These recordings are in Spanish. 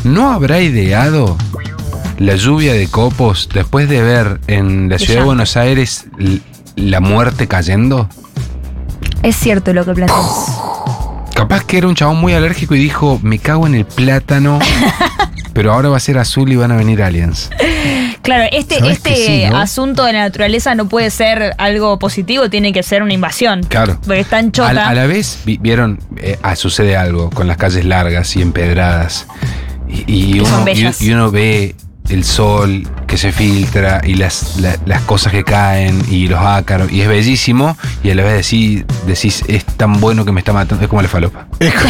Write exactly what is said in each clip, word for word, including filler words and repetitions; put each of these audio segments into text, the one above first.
¿no habrá ideado la lluvia de copos después de ver en la ciudad de Buenos Aires la muerte cayendo? Es cierto lo que planteas. Capaz que era un chabón muy alérgico y dijo, me cago en el plátano, pero ahora va a ser azul y van a venir aliens. Claro, este, este sí, ¿no? asunto de la naturaleza no puede ser algo positivo, tiene que ser una invasión. Claro. Porque está en chota. A, a la vez, vi, vieron, eh, ah, sucede algo con las calles largas y empedradas. Y, y, uno, y, y uno ve el sol que se filtra y las, la, las cosas que caen y los ácaros, y es bellísimo, y a la vez decís, decís es tan bueno que me está matando, es como la falopa.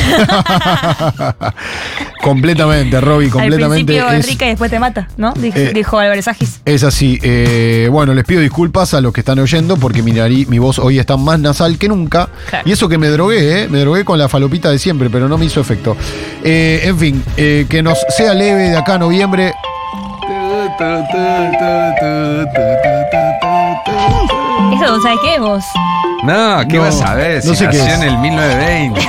Completamente, Roby, completamente. Al principio es rica y después te mata, ¿no? Dijo, eh, dijo Álvarez Agis. Es así. Eh, bueno, les pido disculpas a los que están oyendo porque mi, nariz, mi voz hoy está más nasal que nunca. Claro. Y eso que me drogué, ¿eh? Me drogué con la falopita de siempre, pero no me hizo efecto. Eh, en fin, eh, que nos sea leve de acá a noviembre. Eso no sabes qué es vos. No, ¿qué no, vas a ver? No si sé nació qué es. en el mil novecientos veinte.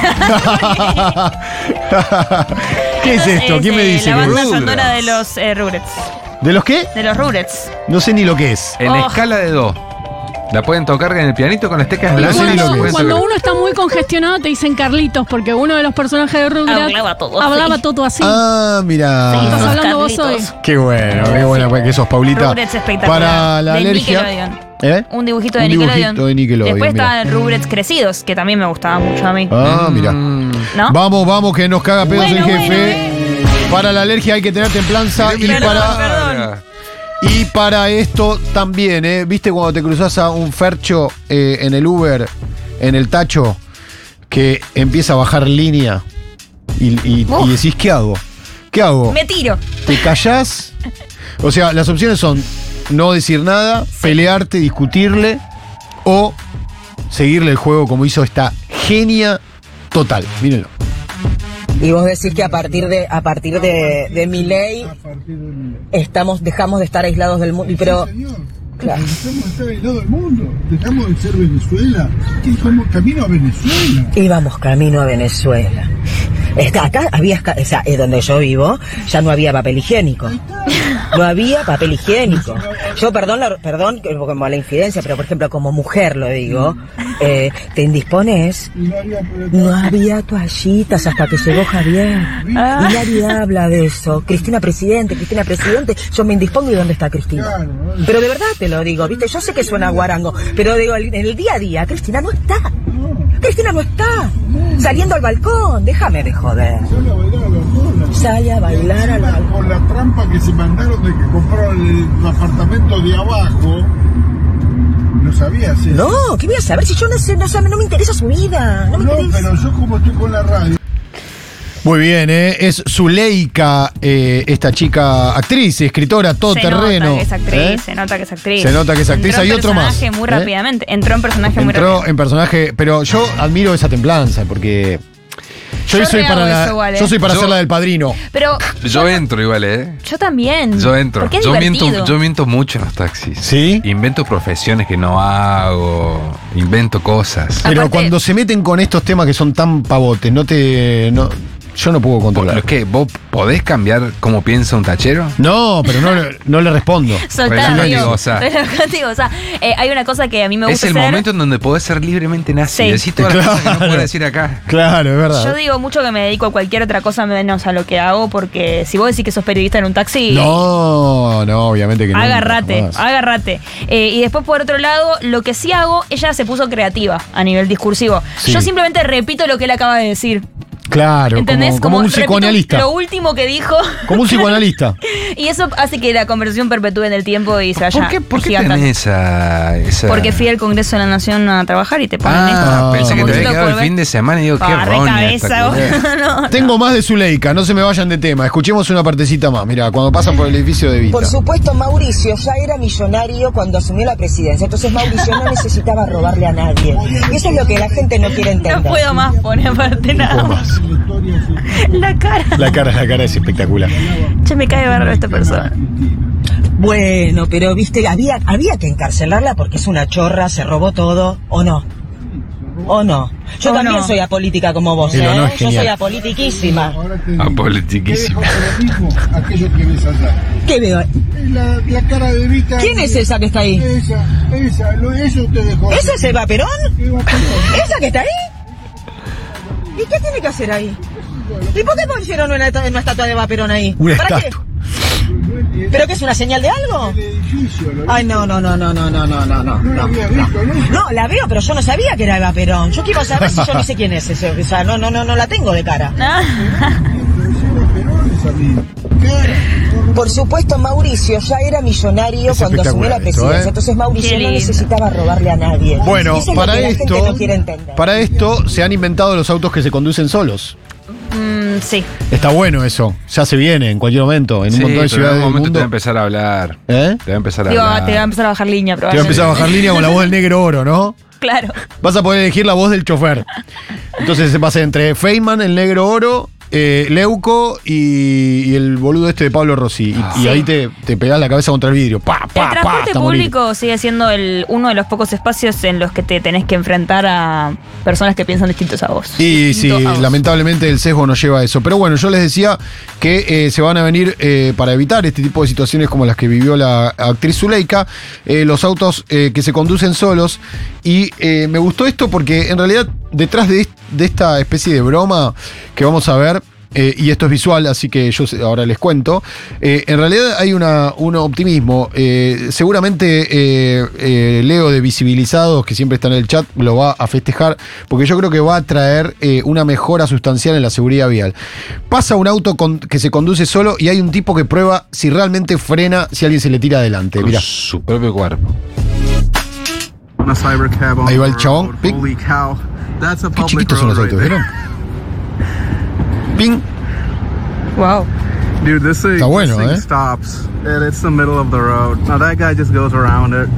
¿Qué es esto? Es, ¿Quién me dice la que banda es? sonora de los eh, Rugrats. ¿De los qué? De los Rugrats. No sé ni lo que es. En Oh. escala de do. La pueden tocar en el pianito con las teclas No sé ni lo que es. Cuando uno está muy congestionado te dicen Carlitos, porque uno de los personajes de Rugrats hablaba todo hablaba así. todo así. Ah, mira. Sí, estás hablando vos Carlitos. hoy. Qué bueno, qué bueno que sos, Paulita. Rugrats espectacular. Para la de alergia. Nickelodeon. ¿Eh? Un dibujito de Un Nickelodeon. dibujito de Nickelodeon. Después mira. estaban Rugrats crecidos, que también me gustaba mucho a mí. Ah, mira. Mm. ¿No? Vamos, vamos, que nos caga pedos Bueno, el jefe. bueno, Para la alergia hay que tener templanza y Perdón, para. perdón. Y para esto también, ¿eh? ¿Viste cuando te cruzas a un fercho eh, en el Uber, en el tacho, que empieza a bajar línea y, y, y decís, ¿qué hago? ¿Qué hago? Me tiro. ¿Te callás? O sea, las opciones son no decir nada, pelearte, discutirle o seguirle el juego como hizo esta genia total. Mírenlo. Y vos decís que a partir de a partir de, de mi ley estamos dejamos de estar aislados del mundo, pero Sí, señor. claro. Dejamos de estar aislados del mundo. Dejamos de ser Venezuela. Que somos camino a Venezuela. íbamos camino a Venezuela. Está, acá había, o sea, es donde yo vivo, ya no había papel higiénico. No había papel higiénico. Yo, perdón, la, perdón como la infidencia, pero por ejemplo, como mujer lo digo, eh, te indispones. Y no había No había toallitas hasta que llegó Javier. Y nadie habla de eso. Cristina Presidente, Cristina Presidente. Yo me indispongo y ¿dónde está Cristina? Pero de verdad te lo digo, ¿viste? Yo sé que suena guarango, pero digo, en el día a día, Cristina no está. Cristina no está. Saliendo al balcón, déjame de joder. Sale a bailar a la bola. Sale a bailar al balcón. Con la trampa que se mandaron de que compraron el apartamento de abajo. ¿No sabías eso? No, ¿qué voy a saber si yo no sé, no, sé, no me interesa su vida? No me No, interesa. pero yo como estoy con la radio. Muy bien, ¿eh? Es Zuleika, eh, esta chica actriz, escritora, todoterreno. Se nota que es actriz, ¿eh? se nota que es actriz. Se nota que es actriz. Entró Hay en otro más. personaje muy ¿eh? rápidamente. Entró en personaje muy Entró rápidamente. en personaje, pero yo admiro esa templanza porque yo, Yo soy rehago para la, eso igual, ¿eh? yo soy para Yo- hacer la del Padrino. Pero Yo entro igual, ¿eh? yo también. Yo entro. Porque es Yo divertido. miento, yo miento mucho en los taxis. ¿Sí? Invento profesiones que no hago. Invento cosas. Pero Aparte- cuando se meten con estos temas que son tan pavotes, no te no, yo no puedo controlar. ¿Lo que ¿Vos podés cambiar cómo piensa un tachero? No, pero no, le- no le respondo. Soltá, Relajate, amigo. goza. Relajate, goza. Eh, hay una cosa que a mí me Es gusta el hacer. momento en donde podés ser libremente nazi. Sí. Decís todas las cosas que no Claro. puedo decir acá. Claro, es verdad. Yo digo mucho que me dedico a cualquier otra cosa menos a lo que hago, porque si vos decís que sos periodista en un taxi, No, no, obviamente que no. agárrate, jamás. agárrate. Eh, y después, por otro lado, lo que sí hago, ella se puso creativa a nivel discursivo. Sí. Yo simplemente repito lo que él acaba de decir. Claro, ¿Entendés? como, como un repito psicoanalista. Lo último que dijo. Como un psicoanalista. Y eso hace que la conversación perpetúe en el tiempo y se vaya. ¿Por qué, por qué agigantando. tenés esa, esa...? Porque fui al Congreso de la Nación a trabajar y te ponen esto. Ah, pensé que Como te había diciendo, quedado el "Volvé". fin de semana y digo, qué Ah, re roña cabeza, esta vos. cosa. No, no. Tengo más de Zuleika, no se me vayan de tema. Escuchemos una partecita más. Mira, cuando pasan por el edificio de Vita. Por supuesto, Mauricio ya era millonario cuando asumió la presidencia. Entonces Mauricio no necesitaba robarle a nadie. Y eso es lo que la gente no quiere entender. No puedo más poner aparte nada más. La cara. La cara, la cara es espectacular. Che, me cae barro esta persona. Bueno, pero viste, había, había que encarcelarla porque es una chorra, se robó todo, ¿o no? ¿O no? Yo ¿O también no? soy apolítica como vos, Pero ¿eh? no es Yo soy genial. apolitiquísima. Apolitiquísima. Ahora mismo, aquello que ves allá. ¿Qué veo? Es la, la cara de Evita. ¿Quién es esa que está ahí? Esa, esa, lo, eso te dejó. ¿Esa es Eva Perón? Eva Perón. ¿Esa que está ahí? ¿Y qué tiene que hacer ahí? ¿Y por qué pusieron una, una estatua de Eva Perón ahí? Una ¿Para estatua. qué? ¿Pero qué es una señal de algo? El edificio, lo Ay, no, no, no, no, no, no, no, no, no. no lo habías visto, ¿no? No, la veo, pero yo no sabía que era Eva Perón. Yo quiero saber si yo ni sé quién es ese. O sea, no, no, no, no la tengo de cara. Eva Perón es amigo. Claro. Por supuesto, Mauricio ya era millonario Es cuando asumió la espectacular esto, presidencia. ¿eh? Entonces Mauricio Qué no lindo. necesitaba robarle a nadie. Bueno, Eso es lo para que la esto, gente no quiere entender. para esto se han inventado los autos que se conducen solos. Mm, sí. Está bueno eso. Ya se viene en cualquier momento. En Sí, un montón de pero en ciudades un del momento te mundo. va a empezar a hablar. ¿Eh? Te va a empezar a Digo, hablar. te va a empezar a bajar línea, Te va a probablemente. empezar a bajar línea con la voz del negro oro, ¿no? Claro. Vas a poder elegir la voz del chofer. Entonces se pasa entre Feynman, el negro oro, eh, Leuco y, y el boludo este de Pablo Rossi. Y, y Sí. ahí te, te pegás la cabeza contra el vidrio. Pa, pa, El pa, transporte hasta morir. público sigue siendo el, uno de los pocos espacios en los que te tenés que enfrentar a personas que piensan distintos a vos. Y sí, Distinto a vos. lamentablemente el sesgo nos lleva a eso. Pero bueno, yo les decía que eh, se van a venir eh, para evitar este tipo de situaciones como las que vivió la actriz Zuleika, eh, los autos eh, que se conducen solos. Y eh, me gustó esto porque en realidad detrás de, est- de esta especie de broma que vamos a ver, eh, y esto es visual, así que yo se- ahora les cuento, eh, en realidad hay una, un optimismo. Eh, seguramente eh, eh, Leo de Visibilizados, que siempre está en el chat, lo va a festejar, porque yo creo que va a traer eh, una mejora sustancial en la seguridad vial. Pasa un auto con- que se conduce solo y hay un tipo que prueba si realmente frena si alguien se le tira adelante. Con Mirá. su propio cuerpo. On a cyber cab on Ahí va the el chabón. road. Pic. Holy cow. That's a Qué public chiquitos son los road autos, right there. ¿vieron? Ping. Wow. Dude, this thing, Está bueno, this thing eh. stops and it's the middle of the road. Now that guy just goes around it.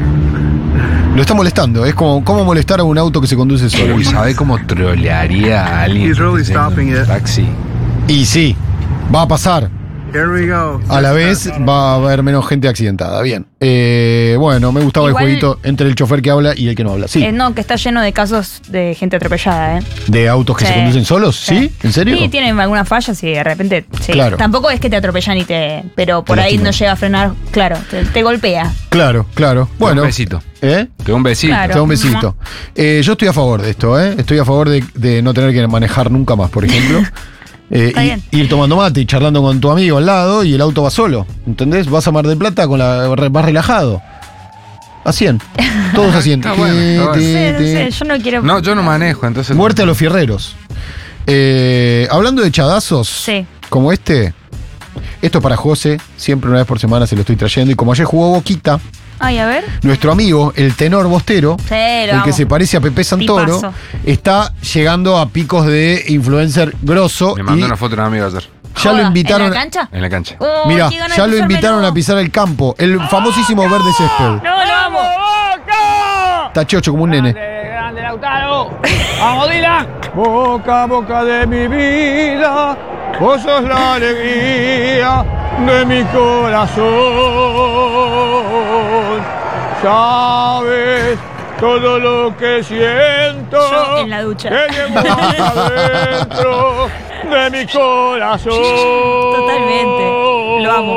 Lo está molestando. Es como cómo molestar a un auto que se conduce solo. Uy, ¿sabe cómo trolearía a alguien? He's really que esté en stopping un it. Taxi. Y sí, va a pasar. Here we go. A la vez va a haber menos gente accidentada. Bien. Eh, bueno, me gustaba Igual- el jueguito entre el chofer que habla y el que no habla. Sí. Eh, no, que está lleno de casos de gente atropellada, ¿eh? ¿De autos que Sí. se conducen solos? ¿Sí? ¿En serio? Sí, tienen algunas fallas y de repente. Sí. Claro. Tampoco es que te atropellan y te. Pero por Te ahí lastiman. no llega a frenar. Claro, te, te golpea. Claro, claro. Bueno. Un besito. ¿Eh? Te doy un besito. Claro. Te doy un besito. Eh, yo estoy a favor de esto, ¿eh? Estoy a favor de, de no tener que manejar nunca más, por ejemplo. Eh, Está y, bien. ir tomando mate y charlando con tu amigo al lado y el auto va solo. ¿Entendés? Vas a Mar del Plata con la, re- vas relajado. A cien. Todos a cien. Está bueno, está bueno. Ti, No sé, no ti, sé, ti. yo no quiero. No, yo no manejo, entonces. Muerte a los fierreros. Eh, hablando de chadazos Sí. como este, esto es para José, siempre una vez por semana se lo estoy trayendo. Y como ayer jugó Boquita, Ay, a ver. nuestro amo, el tenor bostero, Sí, lo el amo. que se parece a Pepe Santoro, Tipazo. está llegando a picos de influencer grosso. Me mandó y una foto de un amigo ayer. ya lo Joda, invitaron. ¿En la cancha? En la cancha. Oh, Mira, qué ganas ya de lo pisármelo. invitaron a pisar el campo, el famosísimo verde césped. No, lo amo. Está chocho como un nene. Grande Lautaro. Vamos, Dylan. Boca a boca de mi vida, vos sos la alegría de mi corazón. Sabes todo lo que siento. Yo en la ducha. Que llevo adentro de mi corazón. Totalmente. Lo amo.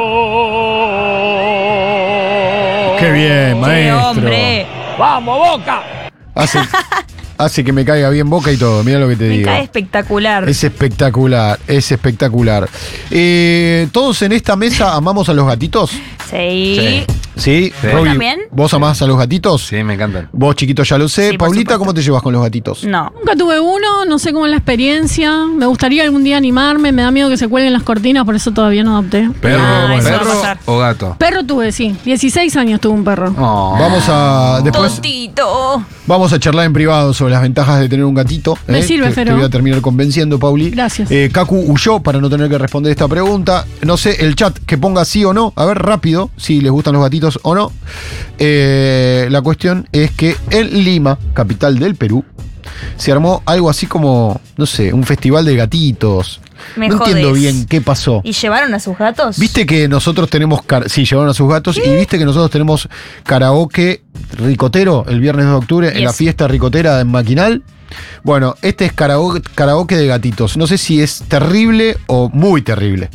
Qué bien, ¡Qué maestro. hombre! ¡Vamos, Boca! Hace, hace que me caiga bien Boca y todo. Mira lo que te Me digo. cae espectacular. Es espectacular, es espectacular. Eh, Todos en esta mesa amamos a los gatitos. Sí. ¿Sí? Sí. Robbie, ¿También? ¿vos amás a los gatitos? Sí, me encantan. Vos, chiquito, ya lo sé. Sí, por Paulita, supuesto. ¿cómo te llevas con los gatitos? No. Nunca tuve uno, no sé cómo es la experiencia. Me gustaría algún día animarme, me da miedo que se cuelguen las cortinas, por eso todavía no adopté. ¿Perro, Ah, eso va a perro pasar. o gato? Perro tuve, sí. dieciséis años tuve un perro. Oh. Vamos a después Tontito. vamos a charlar en privado sobre las ventajas de tener un gatito. Me sirve, te, Fero. te voy a terminar convenciendo, Pauli. Gracias. Eh, Kaku huyó para no tener que responder esta pregunta. No sé, el chat que ponga sí o no. A ver, rápido, si les gustan los gatitos o no. Eh, la cuestión es que en Lima, capital del Perú, se armó algo así como, no sé, un festival de gatitos. Me no jodes. entiendo bien qué pasó. ¿Y llevaron a sus gatos? Viste que nosotros tenemos... Car- sí, llevaron a sus gatos. ¿Qué? Y viste que nosotros tenemos karaoke ricotero el viernes dos de octubre yes. en la fiesta ricotera en Maquinal. Bueno, este es karaoke, karaoke de gatitos. No sé si es terrible o muy terrible.